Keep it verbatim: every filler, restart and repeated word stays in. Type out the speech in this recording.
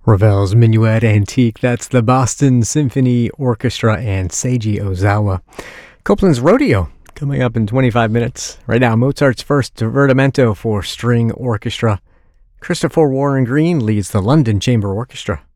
Ravel's Minuet Antique, that's the Boston Symphony Orchestra and Seiji Ozawa. Copland's Rodeo, coming up in twenty-five minutes. Right now, Mozart's first Divertimento for string orchestra. Christopher Warren Green leads the London Chamber Orchestra.